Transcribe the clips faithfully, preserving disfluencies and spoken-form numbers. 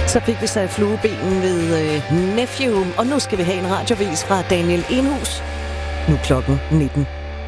Så fik vi sat flueben ved øh, Nephew, og nu skal vi have en radiovis fra Daniel Enhus. Nu klokken nitten.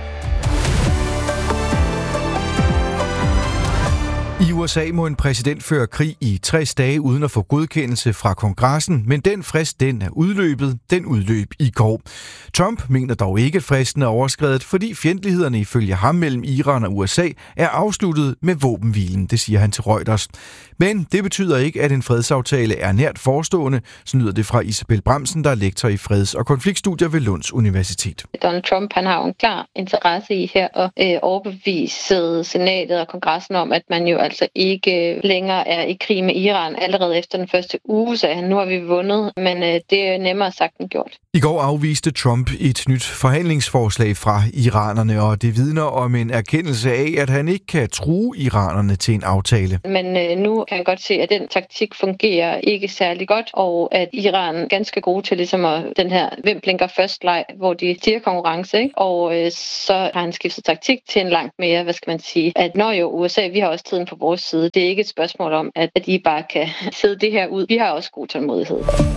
I U S A må en præsident føre krig i tres dage uden at få godkendelse fra kongressen, men den frist, den er udløbet. Den udløb i går. Trump mener dog ikke, at fristen er overskredet, fordi fjendtlighederne ifølge ham mellem Iran og U S A er afsluttet med våbenhvilen, det siger han til Reuters. Men det betyder ikke, at en fredsaftale er nært forestående, så lyder det fra Isabel Bramsen, der er lektor i freds- og konfliktstudier ved Lunds Universitet. Donald Trump han har jo en klar interesse i her at øh, overbevise senatet og kongressen om, at man jo altså ikke længere er i krig med Iran. Allerede efter den første uge sagde han, nu har vi vundet, men øh, det er nemmere sagt end gjort. I går afviste Trump et nyt forhandlingsforslag fra iranerne, og det vidner om en erkendelse af, at han ikke kan true iranerne til en aftale. Men øh, nu kan jeg godt se, at den taktik fungerer ikke særlig godt, og at Iran er ganske gode til ligesom at, den her hvem blinker først leg, hvor de stiger konkurrence, ikke? Og øh, så har han skiftet taktik til en langt mere, hvad skal man sige, at når jo U S A, vi har også tiden på vores side. Det er ikke et spørgsmål om, at, at I bare kan sidde det her ud. Vi har også god tålmodighed.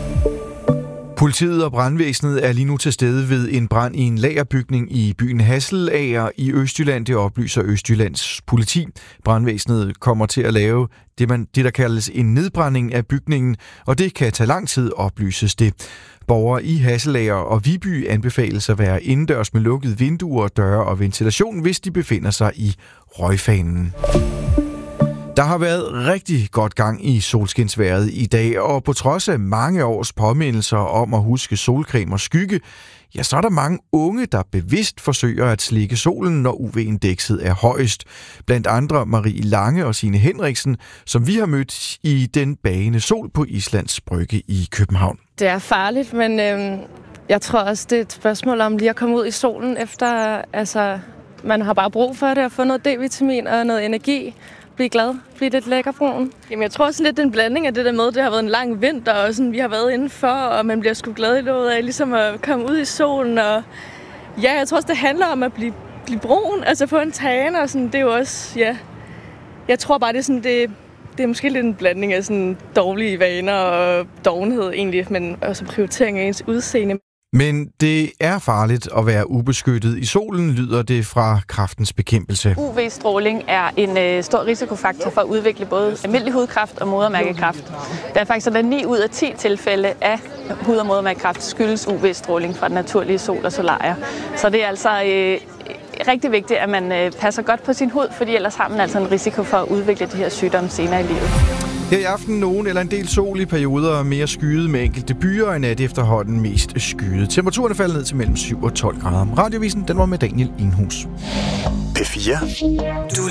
Politiet og brandvæsenet er lige nu til stede ved en brand i en lagerbygning i byen Hasselager i Østjylland. Det oplyser Østjyllands politi. Brandvæsenet kommer til at lave det, man, det der kaldes en nedbrænding af bygningen, og det kan tage lang tid, oplyses det. Borgere i Hasselager og Viby anbefales at være indendørs med lukkede vinduer, døre og ventilation, hvis de befinder sig i røgfanen. Der har været rigtig godt gang i solskinsvejret i dag, og på trods af mange års påmindelser om at huske solcreme og skygge, ja, så er der mange unge, der bevidst forsøger at slikke solen, når U V-indekset er højest. Blandt andre Marie Lange og Signe Henriksen, som vi har mødt i den bagende sol på Islands Brygge i København. Det er farligt, men øh, jeg tror også, det er et spørgsmål om lige at komme ud i solen efter, altså, man har bare brug for det at få noget D-vitamin og noget energi. Blive glad, blive lidt lækkerbrun. Jamen, jeg tror også lidt en blanding af det der med, det har været en lang vinter, og sådan, vi har været indenfor, og man bliver sgu glad i låget af ligesom at komme ud i solen. Og ja, jeg tror også, det handler om at blive, blive brun, altså få en tan, og sådan, det er jo også, ja. Jeg tror bare, det er sådan, det, det er måske lidt en blanding af sådan dårlige vaner og dovenhed egentlig, men også prioritering af ens udseende. Men det er farligt at være ubeskyttet i solen, lyder det fra Kræftens Bekæmpelse. U V-stråling er en øh, stor risikofaktor for at udvikle både almindelig hudkræft og modermærkekræft. Der er faktisk sådan ni ud af ti tilfælde af hud- og modermærkekræft skyldes U V-stråling fra den naturlige sol og solarier. Så det er altså øh, rigtig vigtigt, at man øh, passer godt på sin hud, fordi ellers har man altså en risiko for at udvikle de her sygdomme senere i livet. Her i aften nogen eller en del sol i perioder, mere skyet med enkelte byer, og i nat efterhånden mest skyet. Temperaturen er faldet ned til mellem syv og tolv grader. Radiovisen, den var med Daniel Enhus. P fire. Du